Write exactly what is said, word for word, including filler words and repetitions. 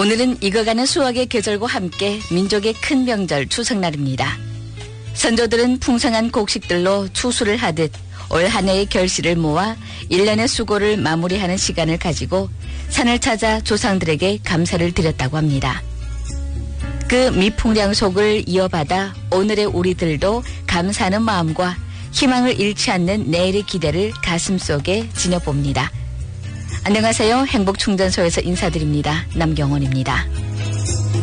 오늘은 익어가는 수확의 계절과 함께 민족의 큰 명절 추석날입니다. 선조들은 풍성한 곡식들로 추수를 하듯 올 한 해의 결실을 모아 일 년의 수고를 마무리하는 시간을 가지고 산을 찾아 조상들에게 감사를 드렸다고 합니다. 그 미풍량속을 이어받아 오늘의 우리들도 감사하는 마음과 희망을 잃지 않는 내일의 기대를 가슴속에 지녀봅니다. 안녕하세요. 행복충전소에서 인사드립니다. 남경원입니다.